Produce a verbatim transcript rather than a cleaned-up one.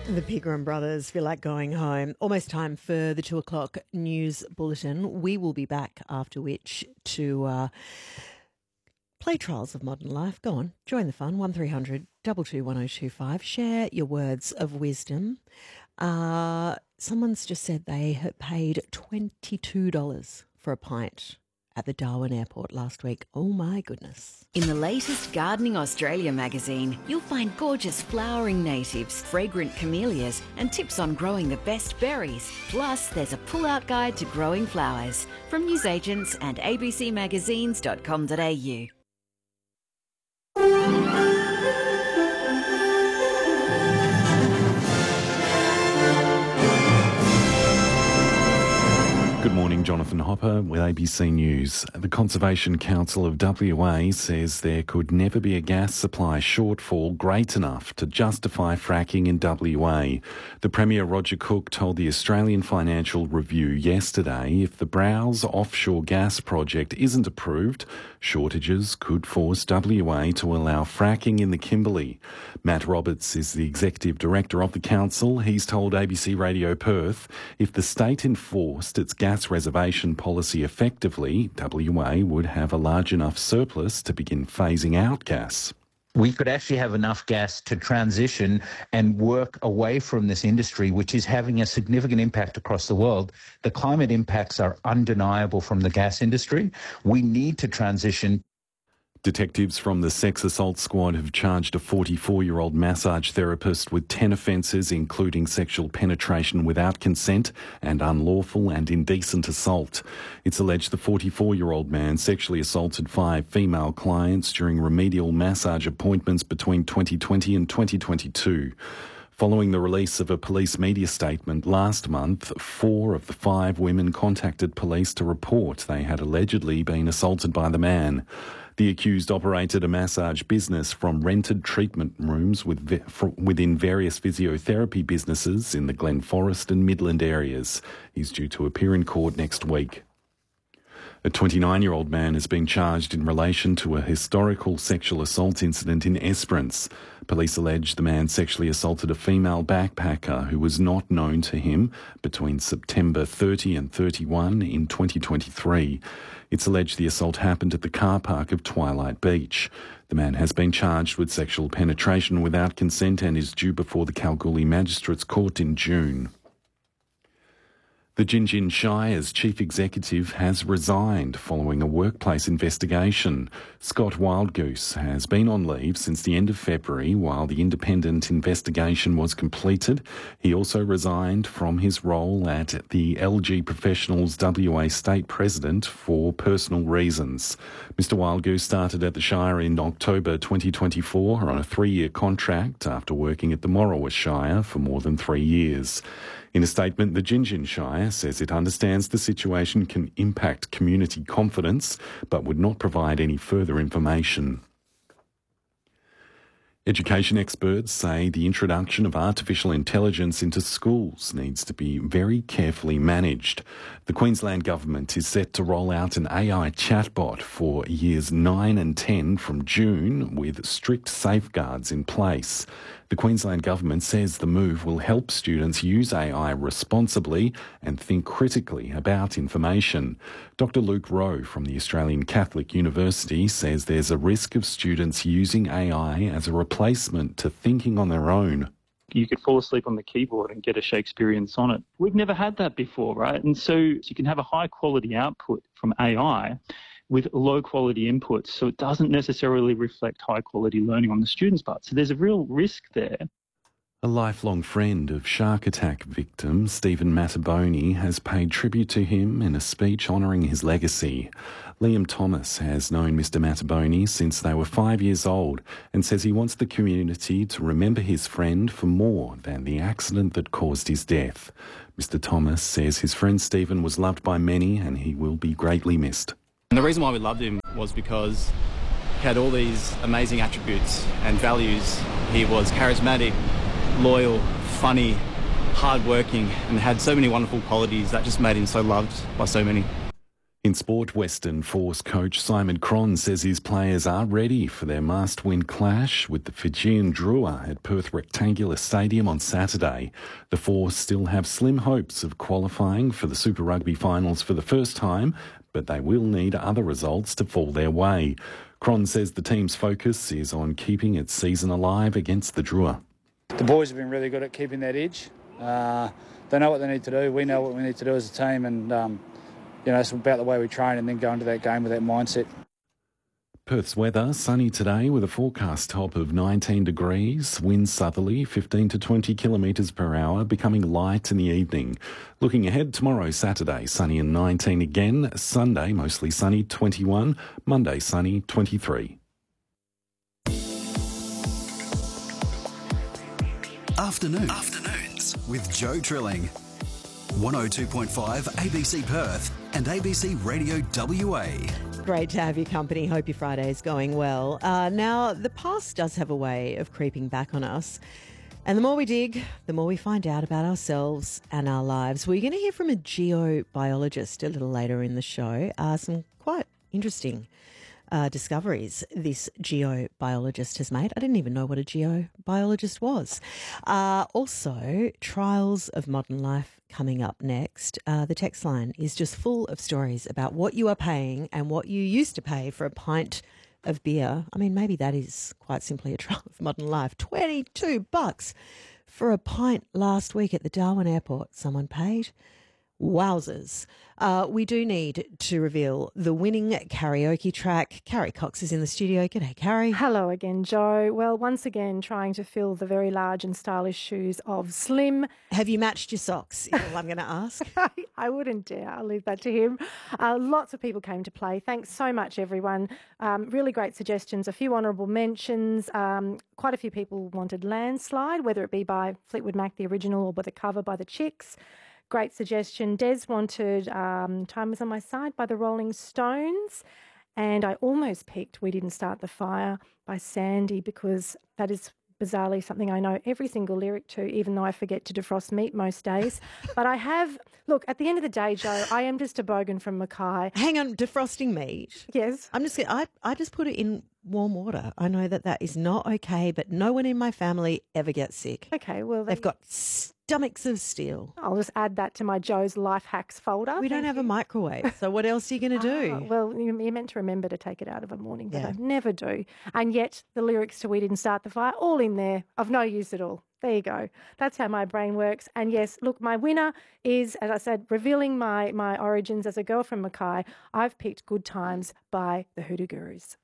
The Pegram brothers feel like going home. Almost time for the two o'clock news bulletin. We will be back after which to uh, play Trials of Modern Life. Go on, join the fun. one three hundred two two one oh two five. Share your words of wisdom. Uh, someone's just said they had paid twenty-two dollars for a pint at the Darwin Airport last week. Oh my goodness. In the latest Gardening Australia magazine, you'll find gorgeous flowering natives, fragrant camellias, and tips on growing the best berries. Plus, there's a pull-out guide to growing flowers from newsagents and a b c magazines dot com dot a u. Good morning, Jonathan Hopper with A B C News. The Conservation Council of W A says there could never be a gas supply shortfall great enough to justify fracking in W A. The Premier Roger Cook told the Australian Financial Review yesterday if the Browse offshore gas project isn't approved, shortages could force W A to allow fracking in the Kimberley. Matt Roberts is the Executive Director of the Council. He's told A B C Radio Perth if the state enforced its gas reservation policy effectively, W A would have a large enough surplus to begin phasing out gas. We could actually have enough gas to transition and work away from this industry, which is having a significant impact across the world. The climate impacts are undeniable from the gas industry. We need to transition. Detectives from the Sex Assault Squad have charged a forty-four-year-old massage therapist with ten offences, including sexual penetration without consent and unlawful and indecent assault. It's alleged the forty-four-year-old man sexually assaulted five female clients during remedial massage appointments between twenty twenty and twenty twenty-two. Following the release of a police media statement last month, four of the five women contacted police to report they had allegedly been assaulted by the man. The accused operated a massage business from rented treatment rooms with ve- within various physiotherapy businesses in the Glen Forest and Midland areas. He's due to appear in court next week. A twenty-nine-year-old man has been charged in relation to a historical sexual assault incident in Esperance. Police allege the man sexually assaulted a female backpacker who was not known to him between September thirtieth and thirty-first in twenty twenty-three. It's alleged the assault happened at the car park of Twilight Beach. The man has been charged with sexual penetration without consent and is due before the Kalgoorlie Magistrates Court in June. The Gingin Shire's chief executive has resigned following a workplace investigation. Scott Wildgoose has been on leave since the end of February while the independent investigation was completed. He also resigned from his role at the L G Professionals W A State President for personal reasons. Mister Wildgoose started at the Shire in October twenty twenty-four on a three-year contract after working at the Morawa Shire for more than three years. In a statement, the Gingin Shire says it understands the situation can impact community confidence, but would not provide any further information. Education experts say the introduction of artificial intelligence into schools needs to be very carefully managed. The Queensland Government is set to roll out an A I chatbot for years nine and ten from June with strict safeguards in place. The Queensland Government says the move will help students use A I responsibly and think critically about information. Doctor Luke Rowe from the Australian Catholic University says there's a risk of students using A I as a replacement to thinking on their own. You could fall asleep on the keyboard and get a Shakespearean sonnet. We've never had that before, right? And so you can have a high quality output from A I with low quality inputs, so it doesn't necessarily reflect high quality learning on the student's part. So there's a real risk there. A lifelong friend of shark attack victim Stephen Mattabone has paid tribute to him in a speech honouring his legacy. Liam Thomas has known Mister Mattabone since they were five years old and says he wants the community to remember his friend for more than the accident that caused his death. Mister Thomas says his friend Stephen was loved by many and he will be greatly missed. And the reason why we loved him was because he had all these amazing attributes and values. He was charismatic, loyal, funny, hardworking, and had so many wonderful qualities that just made him so loved by so many. In sport, Western Force coach Simon Cron says his players are ready for their must-win clash with the Fijian Drua at Perth Rectangular Stadium on Saturday. The Force still have slim hopes of qualifying for the Super Rugby finals for the first time, but they will need other results to fall their way. Cron says the team's focus is on keeping its season alive against the Drua. The boys have been really good at keeping that edge. Uh, they know what they need to do. We know what we need to do as a team, and um, you know, it's about the way we train and then go into that game with that mindset. Perth's weather, sunny today with a forecast top of nineteen degrees, winds southerly fifteen to twenty kilometres per hour, becoming light in the evening. Looking ahead, tomorrow Saturday, sunny and nineteen again. Sunday, mostly sunny, twenty-one. Monday, sunny, twenty-three. Afternoons. Afternoons with Joe Trilling. one oh two point five A B C Perth and A B C Radio W A. Great to have your company. Hope your Friday is going well. Uh, now, the past does have a way of creeping back on us. And the more we dig, the more we find out about ourselves and our lives. We're going to hear from a geobiologist a little later in the show. Uh, some quite interesting uh, discoveries this geobiologist has made. I didn't even know what a geobiologist was. Uh, also, trials of modern life coming up next. Uh, the text line is just full of stories about what you are paying and what you used to pay for a pint of beer. I mean, maybe that is quite simply a trial of modern life. twenty-two bucks for a pint last week at the Darwin Airport. Someone paid. Wowzers. Uh, we do need to reveal the winning karaoke track. Carrie Cox is in the studio. G'day, Carrie. Hello again, Joe. Well, once again, trying to fill the very large and stylish shoes of Slim. Have you matched your socks? Is all I'm going to ask. I wouldn't dare. I'll leave that to him. Uh, lots of people came to play. Thanks so much, everyone. Um, really great suggestions. A few honourable mentions. Um, quite a few people wanted Landslide, whether it be by Fleetwood Mac, the original, or by the cover by the Chicks. Great suggestion. Des wanted um, Time Was on My Side by the Rolling Stones. And I almost picked We Didn't Start the Fire by Sandy, because that is bizarrely something I know every single lyric to, even though I forget to defrost meat most days. But I have, look, at the end of the day, Joe, I am just a bogan from Mackay. Hang on, defrosting meat? Yes. I'm just, I, I just put it in warm water. I know that that is not okay, but no one in my family ever gets sick. Okay, well, they've got stomachs of steel. I'll just add that to my Joe's Life Hacks folder. We don't have a microwave, so what else are you going to do? Ah, well, you're meant to remember to take it out of a morning, but Yeah. I never do. And yet the lyrics to We Didn't Start the Fire, all in there, of no use at all. There you go. That's how my brain works. And yes, look, my winner is, as I said, revealing my, my origins as a girl from Mackay. I've picked Good Times by the Hoodoo Gurus.